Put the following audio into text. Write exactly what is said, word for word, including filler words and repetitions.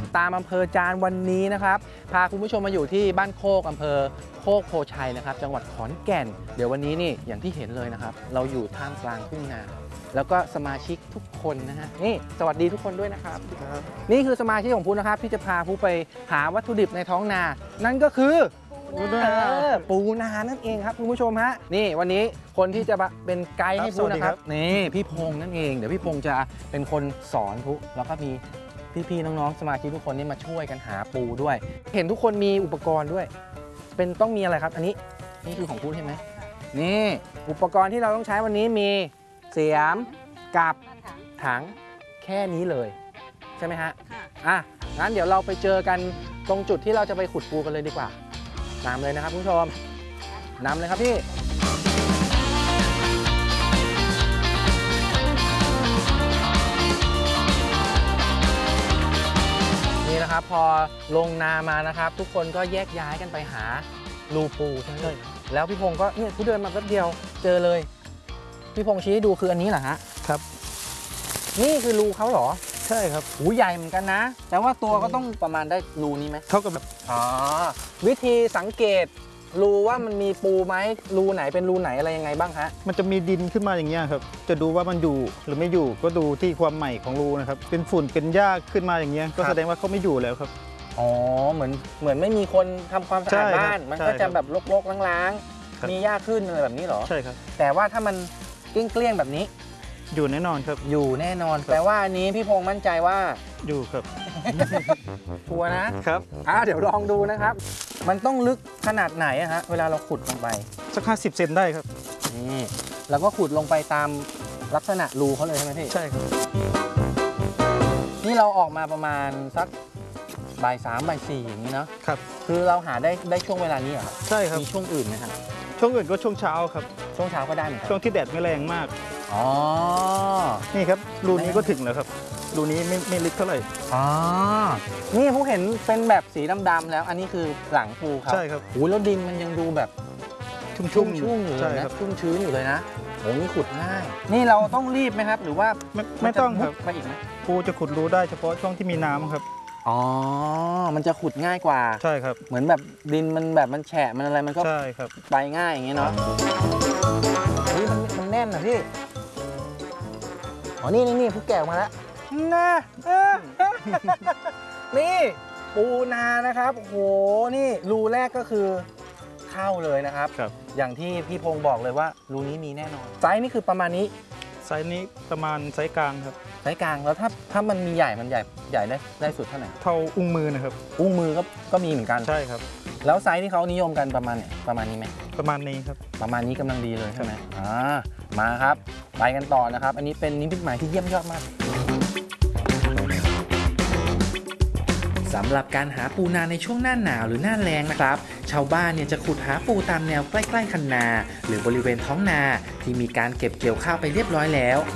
ตามอำเภอจานวันนี้นะครับพาคุณผู้ชมมาอยู่ที่บ้านโคกอำเภอโคกโพชัยนะครับจังหวัดขอนแก่นเดี๋ยววันนี้นี่อย่างที่เห็นเลยนะครับเราอยู่ท่ามกลางทุ่งนาแล้วก็สมาชิกทุกคนนะฮะนี่สวัสดีทุกคนด้วยนะครับนี่คือสมาชิกของพูนะครับที่จะพาพูไปหาวัตถุดิบในท้องนานั่นก็คือปูนาปูนานั่นเองครับคุณผู้ชมฮะนี่วันนี้คนที่จะเป็นไกด์ให้พูนะครับนี่พี่พงษ์นั่นเองเดี๋ยวพี่พงษ์จะเป็นคนสอนพูแล้วก็มีพี่ๆน้องๆสมาชิกทุกคนนี่มาช่วยกันหาปูด้วยเห็นทุกคนมีอุปกรณ์ด้วยเป็นต้องมีอะไรครับอันนี้นี่คือของพูใช่ไหมนี่อุปกรณ์ที่เราต้องใช้วันนี้มีเสียมกับถังแค่นี้เลยใช่ไหมฮะอ่ะงั้นเดี๋ยวเราไปเจอกันตรงจุดที่เราจะไปขุดปูกันเลยดีกว่านำเลยนะครับคุณผู้ชมนำเลยครับพี่นี่นะครับพอลงนามานะครับทุกคนก็แยกย้ายกันไปหารูปูใช่ไหมแล้วพี่พงศ์ก็เนี่ยผู้เดินมาแป๊บเดียวเจอเลยพี่พงศ์ชี้ให้ดูคืออันนี้เหรอฮะครับนี่คือรูเขาเหรอใช่ครับหูใหญ่เหมือนกันนะแต่ว่าตัวก็ต้องประมาณได้รูนี้ไหมเท่ากับแบบอ๋อวิธีสังเกตรูว่ามันมีปูไหมรูไหนเป็นรูไหนอะไรยังไงบ้างฮะมันจะมีดินขึ้นมาอย่างเงี้ยครับจะดูว่ามันอยู่หรือไม่อยู่ก็ดูที่ความใหม่ของรูนะครับเป็นฝุ่นเป็นหญ้าขึ้นมาอย่างเงี้ยก็แสดงว่าเขาไม่อยู่แล้วครับอ๋อเหมือนเหมือนไม่มีคนทำความสะอาดบ้านมันก็จะแบบรกๆล้างๆมีหญ้าขึ้นอะไรแบบนี้เหรอใช่ครับแต่ว่าถ้ามันเกลี้ยงๆแบบนี้อยู่แน่นอนครับอยู่แน่นอนแปลว่าอันนี้พี่พงษ์มั่นใจว่าอยู่ครับชัวร์นะครับอ่าเดี๋ยวลองดูนะครับมันต้องลึกขนาดไหนอะฮะเวลาเราขุดลงไปสักห้าสิบเซนได้ครับนี่แล้วก็ขุดลงไปตามลักษณะรูเขาเลยใช่ไหมพี่ใช่ครับนี่เราออกมาประมาณสักบ่ายสามบ่ายสี่อย่างนี้เนาะครับคือเราหาได้ได้ช่วงเวลานี้เหรอครับใช่ครับมีช่วงอื่นไหมครับช่วงอื่นก็ช่วงเช้าครับช่วงเช้าก็ได้เหมือนกันช่วงที่แดดไม่แรงมากอ๋อนี่ครับรูนี้ก็ถึงแล้วครับรูนี้ไม่ไม่ลึกเท่าไหร่อ๋อนี่ผมเห็นเป็นแบบสีดำๆแล้วอันนี้คือหลังปูครับใช่ครับโอ้แล้วดินมันยังดูแบบชุ่มชุ่มชุ่มอยู่เลยนะชุ่มชื้นอยู่เลยนะโอ้นี่ขุดง่ายนี่เราต้องรีบไหมครับหรือว่าไม่ไม่ต้องครับไปอีกไหมปูจะขุดรูได้เฉพาะช่วงที่มีน้ำครับอ๋อมันจะขุดง่ายกว่าใช่ครับเหมือนแบบดินมันแบบมันแฉะมันอะไรมันก็ใช่ครับไปง่ายอย่างเงี้ยเนาะนี่มันมันแน่นนะพี่อ๋อนี่นี่นี่ผู้แก่มาแล้วนะนี่ปูนานะครับโอ้โหนี่รูแรกก็คือเข้าเลยนะครับอย่างที่พี่พงศ์บอกเลยว่ารูนี้มีแน่นอนไซส์นี่คือประมาณนี้ไซส์นี้ประมาณไซส์กลางครับไซส์กลางแล้วถ้าถ้ามันมีใหญ่มันใหญ่ใหญ่ได้ได้สุดเท่าไหร่เท่าอุ้งมือนะครับอุ้งมือก็ก็มีเหมือนกันใช่ครับแล้วไซส์ที่เขานิยมกันประมาณไหนประมาณนี้ไหมประมาณนี้ครับประมาณนี้กำลังดีเลยใช่ไหมอ่ามาครับไปกันต่อนะครับอันนี้เป็นนิมิตหมายที่เยี่ยมยอดมากสำหรับการหาปูนาในช่วงหน้าหนาวหรือหน้าแล้งนะครับชาวบ้านเนี่ยจะขุดหาปูตามแนวใกล้ๆคันนาหรือบริเวณท้องนาที่มีการเก็บเกี่ยวข้าวไปเรียบร้อยแล้ว